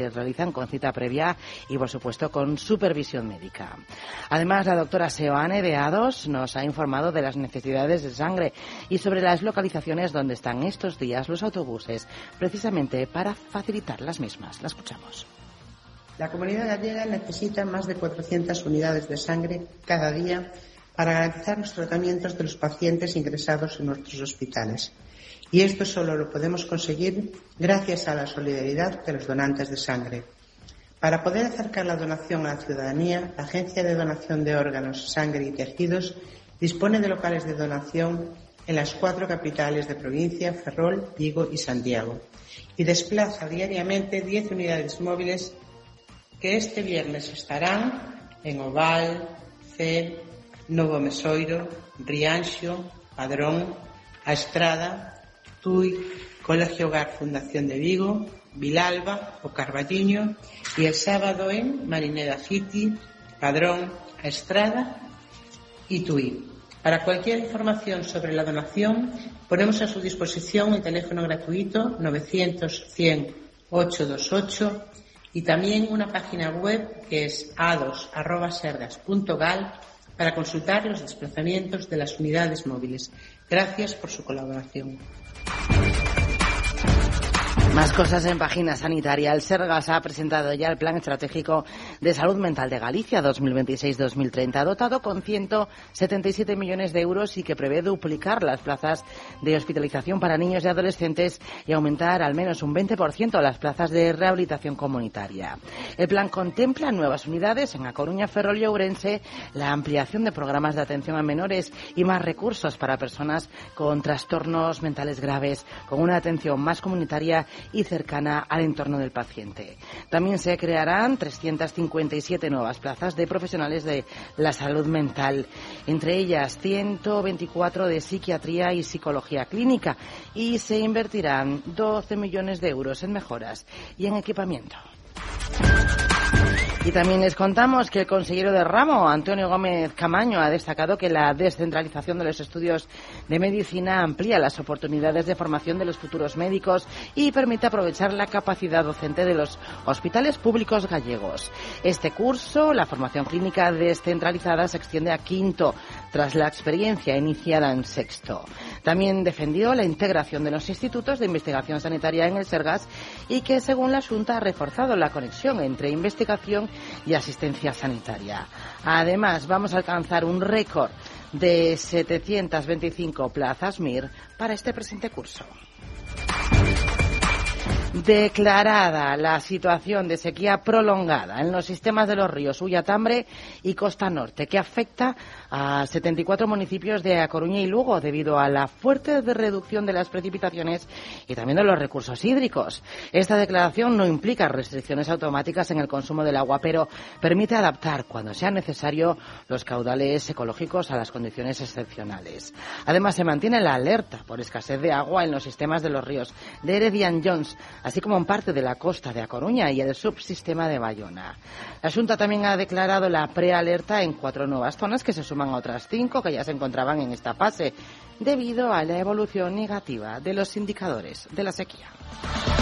se realizan con cita previa y, por supuesto, con supervisión médica. Además, la doctora Seoane de A2 nos ha informado de las necesidades de sangre y sobre las localizaciones donde están estos días los autobuses, precisamente para facilitar las mismas. La escuchamos. La comunidad gallega necesita más de 400 unidades de sangre cada día para garantizar los tratamientos de los pacientes ingresados en nuestros hospitales. Y esto solo lo podemos conseguir gracias a la solidaridad de los donantes de sangre. Para poder acercar la donación a la ciudadanía, la Agencia de Donación de Órganos, Sangre y Tejidos dispone de locales de donación en las 4 capitales de provincia, Ferrol, Vigo y Santiago, y desplaza diariamente 10 unidades móviles que este viernes estarán en Oval, Cee, Novo Mesoiro, Rianxo, Padrón, A Estrada, Tui, Colegio Hogar Fundación de Vigo, Vilalba, O Carballiño y el sábado en Marineda City, Padrón, A Estrada y Tui. Para cualquier información sobre la donación, ponemos a su disposición el teléfono gratuito 900 100 828 y también una página web que es a2@sergas.gal para consultar los desplazamientos de las unidades móviles. Gracias por su colaboración. Más cosas en página sanitaria. El Sergas ha presentado ya el Plan Estratégico de Salud Mental de Galicia 2026-2030, dotado con 177 millones de euros y que prevé duplicar las plazas de hospitalización para niños y adolescentes y aumentar al menos un 20% las plazas de rehabilitación comunitaria. El plan contempla nuevas unidades en A Coruña, Ferrol y Ourense, la ampliación de programas de atención a menores y más recursos para personas con trastornos mentales graves, con una atención más comunitaria y cercana al entorno del paciente. También se crearán 357 nuevas plazas de profesionales de la salud mental, entre ellas 124 de psiquiatría y psicología clínica, y se invertirán 12 millones de euros en mejoras y en equipamiento. Y también les contamos que el consejero de ramo, Antonio Gómez Camaño, ha destacado que la descentralización de los estudios de medicina amplía las oportunidades de formación de los futuros médicos y permite aprovechar la capacidad docente de los hospitales públicos gallegos. Este curso, la formación clínica descentralizada, se extiende a quinto, tras la experiencia iniciada en sexto. También defendió la integración de los institutos de investigación sanitaria en el Sergas y que, según la Xunta, ha reforzado la conexión entre investigación y asistencia sanitaria. Además, vamos a alcanzar un récord de 725 plazas MIR para este presente curso. Declarada la situación de sequía prolongada en los sistemas de los ríos Ulla, Tambre y Costa Norte, que afecta a 74 municipios de A Coruña y Lugo debido a la fuerte reducción de las precipitaciones y también de los recursos hídricos. Esta declaración no implica restricciones automáticas en el consumo del agua, pero permite adaptar, cuando sea necesario, los caudales ecológicos a las condiciones excepcionales. Además, se mantiene la alerta por escasez de agua en los sistemas de los ríos de Heredian Jones, así como en parte de la costa de A Coruña y el subsistema de Bayona. La Xunta también ha declarado la prealerta en 4 nuevas zonas que se suman a otras 5 que ya se encontraban en esta fase, debido a la evolución negativa de los indicadores de la sequía.